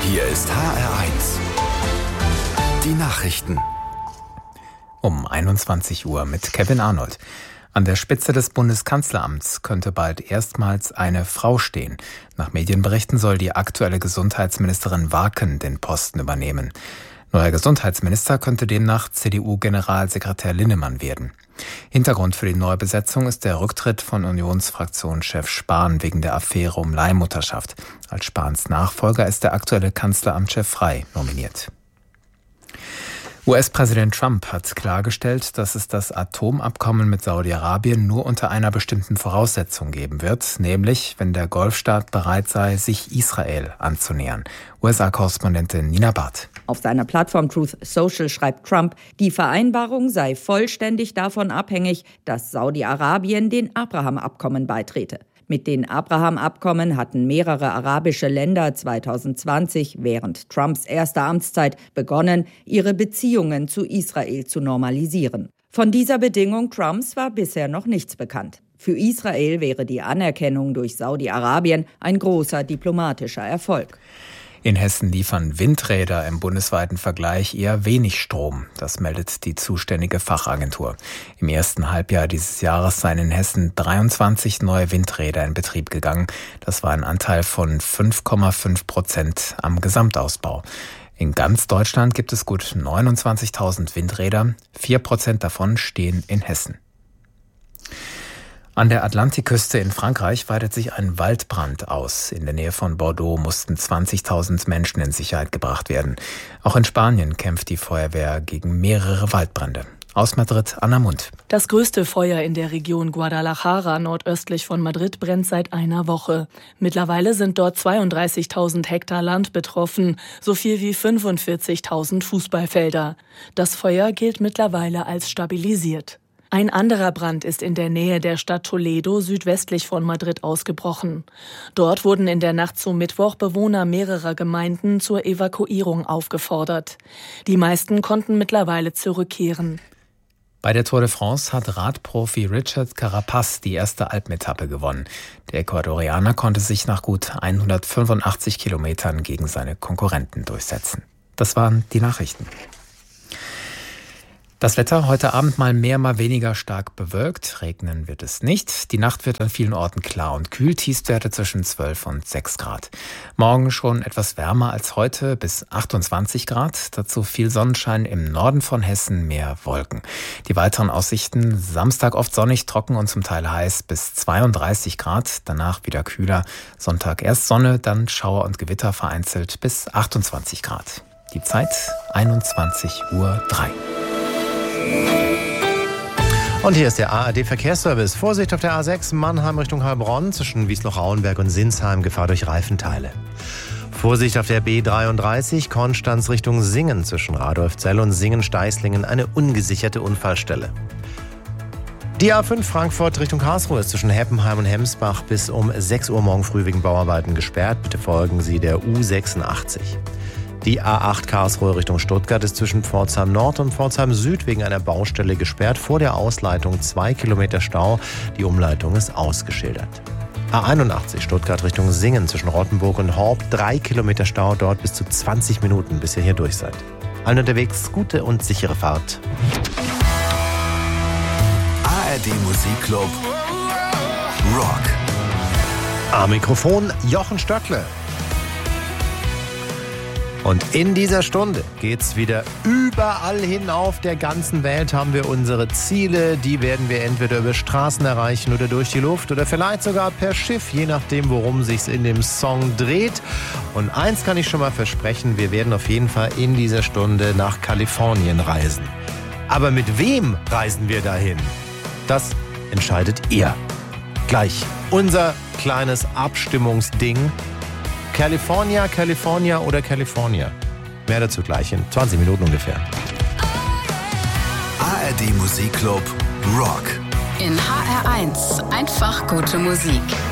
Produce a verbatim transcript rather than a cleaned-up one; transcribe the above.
Hier ist H R eins. Die Nachrichten. Um einundzwanzig Uhr mit Kevin Arnold. An der Spitze des Bundeskanzleramts könnte bald erstmals eine Frau stehen. Nach Medienberichten soll die aktuelle Gesundheitsministerin Warken den Posten übernehmen. Neuer Gesundheitsminister könnte demnach C D U-Generalsekretär Linnemann werden. Hintergrund für die Neubesetzung ist der Rücktritt von Unionsfraktionschef Spahn wegen der Affäre um Leihmutterschaft. Als Spahns Nachfolger ist der aktuelle Kanzleramtschef Frey nominiert. U S-Präsident Trump hat klargestellt, dass es das Atomabkommen mit Saudi-Arabien nur unter einer bestimmten Voraussetzung geben wird, nämlich wenn der Golfstaat bereit sei, sich Israel anzunähern. U S A-Korrespondentin Nina Barth. Auf seiner Plattform Truth Social schreibt Trump, die Vereinbarung sei vollständig davon abhängig, dass Saudi-Arabien den Abraham-Abkommen beitrete. Mit den Abraham-Abkommen hatten mehrere arabische Länder zwanzig zwanzig während Trumps erster Amtszeit begonnen, ihre Beziehungen zu Israel zu normalisieren. Von dieser Bedingung Trumps war bisher noch nichts bekannt. Für Israel wäre die Anerkennung durch Saudi-Arabien ein großer diplomatischer Erfolg. In Hessen liefern Windräder im bundesweiten Vergleich eher wenig Strom. Das meldet die zuständige Fachagentur. Im ersten Halbjahr dieses Jahres seien in Hessen dreiundzwanzig neue Windräder in Betrieb gegangen. Das war ein Anteil von fünf Komma fünf Prozent am Gesamtausbau. In ganz Deutschland gibt es gut neunundzwanzigtausend Windräder. Vier Prozent davon stehen in Hessen. An der Atlantikküste in Frankreich weitet sich ein Waldbrand aus. In der Nähe von Bordeaux mussten zwanzigtausend Menschen in Sicherheit gebracht werden. Auch in Spanien kämpft die Feuerwehr gegen mehrere Waldbrände. Aus Madrid, Anna Mund. Das größte Feuer in der Region Guadalajara, nordöstlich von Madrid, brennt seit einer Woche. Mittlerweile sind dort zweiunddreißigtausend Hektar Land betroffen, so viel wie fünfundvierzigtausend Fußballfelder. Das Feuer gilt mittlerweile als stabilisiert. Ein anderer Brand ist in der Nähe der Stadt Toledo südwestlich von Madrid ausgebrochen. Dort wurden in der Nacht zum Mittwoch Bewohner mehrerer Gemeinden zur Evakuierung aufgefordert. Die meisten konnten mittlerweile zurückkehren. Bei der Tour de France hat Radprofi Richard Carapaz die erste Alpenetappe gewonnen. Der Ecuadorianer konnte sich nach gut hundertfünfundachtzig Kilometern gegen seine Konkurrenten durchsetzen. Das waren die Nachrichten. Das Wetter heute Abend mal mehr, mal weniger stark bewölkt. Regnen wird es nicht. Die Nacht wird an vielen Orten klar und kühl. Tiefstwerte zwischen zwölf und sechs Grad. Morgen schon etwas wärmer als heute, bis achtundzwanzig Grad. Dazu viel Sonnenschein, im Norden von Hessen mehr Wolken. Die weiteren Aussichten: Samstag oft sonnig, trocken und zum Teil heiß, bis zweiunddreißig Grad. Danach wieder kühler. Sonntag erst Sonne, dann Schauer und Gewitter vereinzelt bis achtundzwanzig Grad. Die Zeit einundzwanzig Uhr drei. Und hier ist der A R D-Verkehrsservice. Vorsicht auf der A sechs Mannheim Richtung Heilbronn zwischen Wiesloch-Rauenberg und Sinsheim. Gefahr durch Reifenteile. Vorsicht auf der B dreiunddreißig Konstanz Richtung Singen zwischen Radolfzell und Singen-Steißlingen. Eine ungesicherte Unfallstelle. Die A fünf Frankfurt Richtung Karlsruhe ist zwischen Heppenheim und Hemsbach bis um sechs Uhr morgen früh wegen Bauarbeiten gesperrt. Bitte folgen Sie der U sechsundachtzig. Die A acht Karlsruhe Richtung Stuttgart ist zwischen Pforzheim Nord und Pforzheim Süd wegen einer Baustelle gesperrt. Vor der Ausleitung zwei Kilometer Stau. Die Umleitung ist ausgeschildert. A einundachtzig Stuttgart Richtung Singen zwischen Rottenburg und Horb. Drei Kilometer Stau, dort bis zu zwanzig Minuten, bis ihr hier durch seid. Allen unterwegs gute und sichere Fahrt. A R D Musikclub Rock. Am Mikrofon Jochen Stöckle. Und in dieser Stunde geht's wieder überall hin auf der ganzen Welt. Haben wir unsere Ziele, die werden wir entweder über Straßen erreichen oder durch die Luft oder vielleicht sogar per Schiff, je nachdem, worum sich's in dem Song dreht. Und eins kann ich schon mal versprechen, wir werden auf jeden Fall in dieser Stunde nach Kalifornien reisen. Aber mit wem reisen wir dahin? Das entscheidet ihr. Gleich unser kleines Abstimmungsding. California, California oder California? Mehr dazu gleich in zwanzig Minuten ungefähr. A R D Musikclub Rock. In H R eins einfach gute Musik.